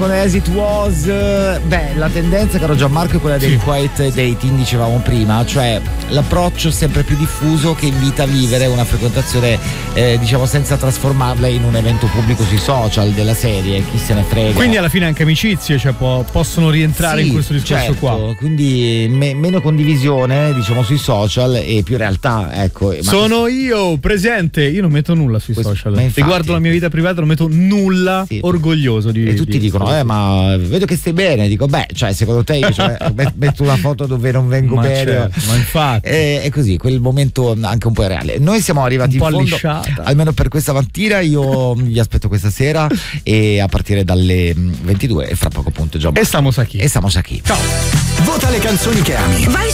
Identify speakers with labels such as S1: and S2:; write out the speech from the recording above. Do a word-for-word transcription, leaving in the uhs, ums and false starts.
S1: Con As It Was, beh, la tendenza, caro Gianmarco, è quella del sì. quiet dating, dicevamo prima, cioè l'approccio sempre più diffuso che invita a vivere una frequentazione, eh, diciamo, senza trasformarla in un evento pubblico sui social della serie, chi se ne frega.
S2: Quindi alla fine anche amicizie, cioè può, possono rientrare
S1: sì,
S2: in questo discorso
S1: certo,
S2: qua.
S1: Quindi me, meno condivisione, diciamo, sui social e più realtà, ecco. Ma
S2: Sono io presente, io non metto nulla sui
S1: questo,
S2: social.
S1: Infatti,
S2: riguardo la mia vita privata non metto nulla, sì. orgoglioso di.
S1: E tutti
S2: di
S1: dicono, eh, ma vedo che stai bene. Dico, beh, cioè, secondo te io cioè, metto una foto dove non vengo
S2: ma
S1: bene.
S2: Certo, ma infatti.
S1: È, è così, quel momento anche un po' irreale. Noi siamo arrivati
S2: un
S1: in
S2: po'
S1: fondo,
S2: lisciata.
S1: almeno per questa mattina. Io vi aspetto questa sera e a partire dalle ventidue e fra poco appunto già.
S2: E stamos aquí.
S1: E stamos aquí.
S2: Ciao.
S3: Vota le canzoni che ami. Vai